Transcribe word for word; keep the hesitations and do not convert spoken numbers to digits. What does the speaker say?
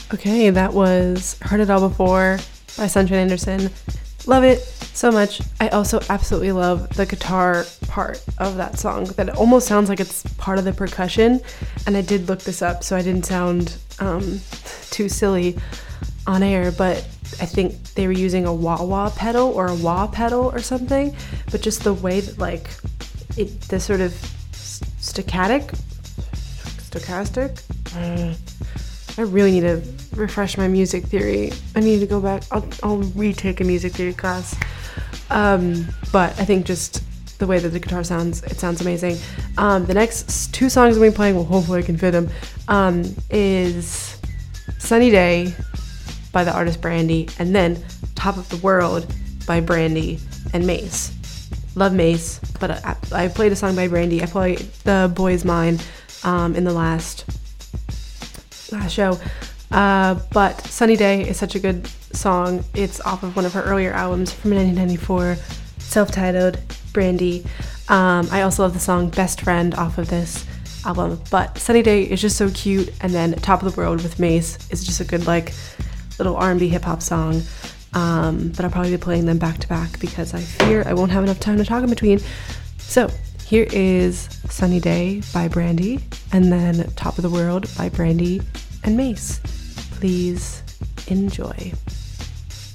Okay, that was Heard It All Before by Sunshine Anderson. Love it so much. I also absolutely love the guitar part of that song. That it almost sounds like it's part of the percussion. And I did look this up, so I didn't sound um, too silly on air, but I think they were using a wah-wah pedal or a wah pedal or something. But just the way that, like, it, the sort of staccatic, stochastic. Uh, I really need to refresh my music theory. I need to go back. I'll, I'll retake a music theory class. Um, but I think just the way that the guitar sounds, it sounds amazing. Um, the next two songs I'm going to be playing, well, hopefully I can fit them, um, is Sunny Day by the artist Brandy, and then Top of the World by Brandy and Mace. Love Mace, but I, I played a song by Brandy. I played The Boy Is Mine um, in the last last show. Uh, but Sunny Day is such a good song. It's off of one of her earlier albums from nineteen ninety-four, self-titled, Brandy. Um, I also love the song Best Friend off of this album. But Sunny Day is just so cute, and then Top of the World with Mace is just a good, like, little R and B hip-hop song. Um, but I'll probably be playing them back to back because I fear I won't have enough time to talk in between. So here is Sunny Day by Brandy, and then Top of the World by Brandy and Mace. Please enjoy.